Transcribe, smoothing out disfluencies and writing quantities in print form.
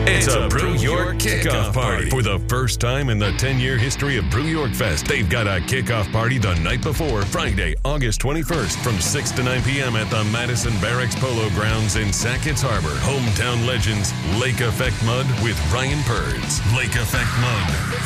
It's a Brew York kickoff party. For the first time in the 10-year history of Brew York Fest, they've got a kickoff party the night before, Friday, August 21st, from 6 to 9 p.m. at the Madison Barracks Polo Grounds in Sackett's Harbor. Hometown legends, Lake Effect Mud with Ryan Purds. Lake Effect Mud.